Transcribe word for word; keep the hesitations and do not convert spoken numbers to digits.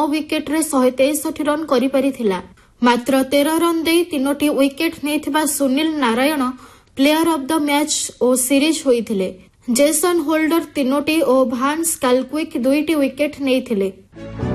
ୱିକେଟ୍ରେ ଶହେ ତେଷଠି ରନ୍ କରିପାରିଥିଲା। ମାତ୍ର ତେର ରନ୍ ଦେଇ ତିନୋଟି ୱିକେଟ୍ ନେଇଥିବା Sunil Narayan player of the match O series ହୋଇଥିଲେ। ଜେସନ୍ ହୋଲ୍ଡର ତିନୋଟି ଓ ଭାନ୍ସ କାଲକ୍ୱିକ୍ ଦୁଇଟି ୱିକେଟ୍ ନେଇଥିଲେ।